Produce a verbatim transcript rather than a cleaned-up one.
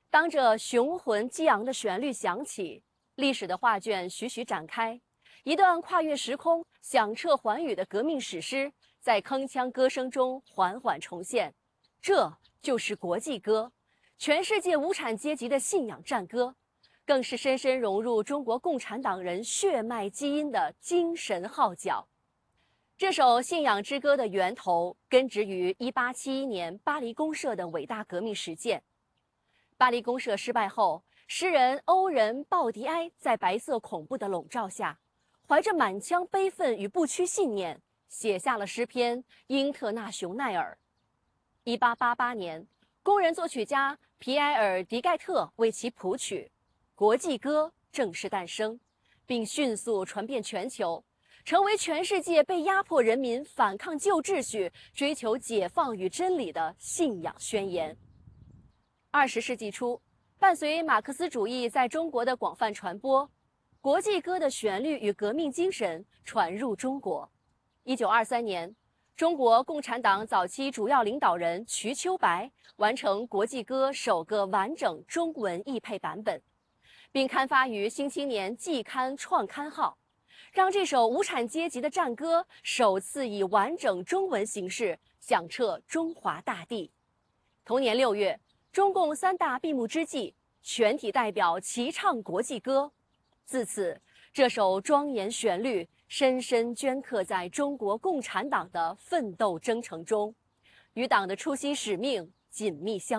当这雄浑激昂的旋律响起，历史的画卷徐徐展开，一段跨越时空、响彻寰宇的革命史诗，在铿锵歌声中缓缓重现。这就是国际歌，全世界无产阶级的信仰战歌，更是深深融入中国共产党人血脉基因的精神号角。这首信仰之歌的源头根植于一八七一年巴黎公社的伟大革命实践。巴黎公社失败后，诗人欧仁·鲍迪埃在白色恐怖的笼罩下，怀着满腔悲愤与不屈信念，写下了诗篇《英特纳雄奈尔》。一八八八年，工人作曲家皮埃尔·迪盖特为其谱曲，国际歌正式诞生，并迅速传遍全球，成为全世界被压迫人民反抗旧秩序、追求解放与真理的信仰宣言。二十世纪初，伴随马克思主义在中国的广泛传播，国际歌的旋律与革命精神传入中国。一九二三年，中国共产党早期主要领导人瞿秋白完成国际歌首个完整中文译配版本，并刊发于《新青年季刊》创刊号，让这首无产阶级的战歌首次以完整中文形式响彻中华大地。同年六月，中共三大闭幕之际，全体代表齐唱国际歌。自此，这首庄严旋律深深镌刻在中国共产党的奋斗征程中，与党的初心使命紧密相